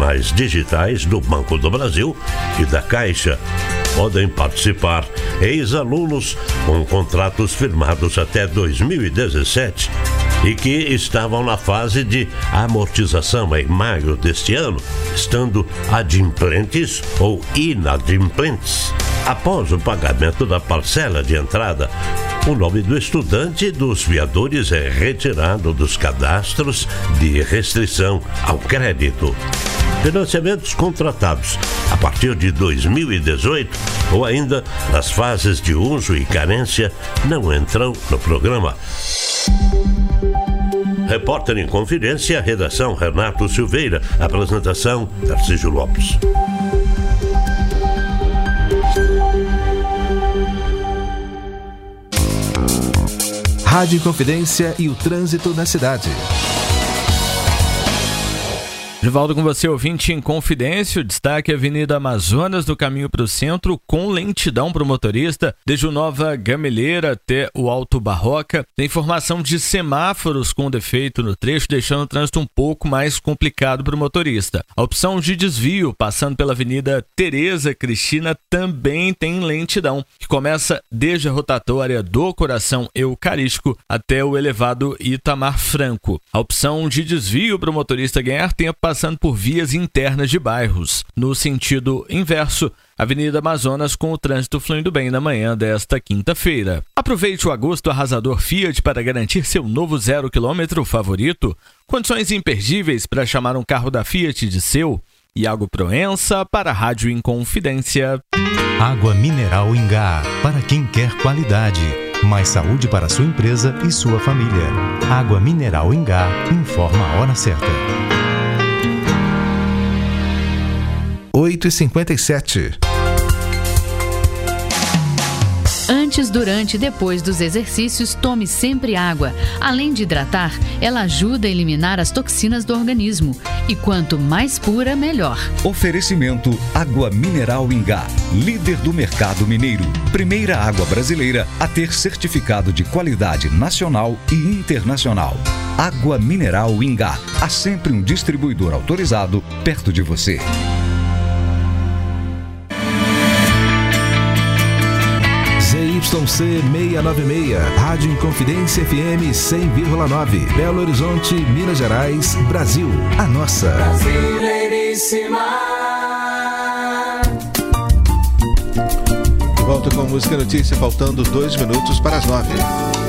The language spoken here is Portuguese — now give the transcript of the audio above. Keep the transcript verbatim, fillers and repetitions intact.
canais digitais do Banco do Brasil e da Caixa. Podem participar ex-alunos com contratos firmados até dois mil e dezessete e que estavam na fase de amortização em maio deste ano, estando adimplentes ou inadimplentes. Após o pagamento da parcela de entrada, o nome do estudante e dos fiadores é retirado dos cadastros de restrição ao crédito. Financiamentos contratados a partir de dois mil e dezoito ou ainda nas fases de uso e carência não entram no programa. Repórter em Confidência, redação Renato Silveira, apresentação Tarcísio Lopes. Rádio Confidência e o trânsito na cidade. De volta com você, ouvinte em Confidência. O destaque é a Avenida Amazonas, do caminho para o centro, com lentidão para o motorista, desde o Nova Gameleira até o Alto Barroca. Tem informação de semáforos com defeito no trecho, deixando o trânsito um pouco mais complicado para o motorista. A opção de desvio, passando pela Avenida Tereza Cristina, também tem lentidão, que começa desde a rotatória do Coração Eucarístico até o elevado Itamar Franco. A opção de desvio para o motorista ganhar tempo passando por vias internas de bairros. No sentido inverso, Avenida Amazonas com o trânsito fluindo bem na manhã desta quinta-feira. Aproveite o agosto arrasador Fiat para garantir seu novo zero quilômetro favorito. Condições imperdíveis para chamar um carro da Fiat de seu. Iago Proença para a Rádio Inconfidência. Água mineral Ingá, para quem quer qualidade. Mais saúde para sua empresa e sua família. Água mineral Ingá, informa a hora certa. oito e cinquenta e sete. Antes, durante e depois dos exercícios, tome sempre água. Além de hidratar, ela ajuda a eliminar as toxinas do organismo. E quanto mais pura, melhor. Oferecimento Água Mineral Ingá, líder do mercado mineiro. Primeira água brasileira a ter certificado de qualidade nacional e internacional. Água Mineral Ingá. Há sempre um distribuidor autorizado perto de você. Z Y C seiscentos e noventa e seis, Rádio Inconfidência F M cem vírgula nove, Belo Horizonte, Minas Gerais, Brasil. A nossa. Brasileiríssima. Volto com música e notícia, faltando dois minutos para as nove.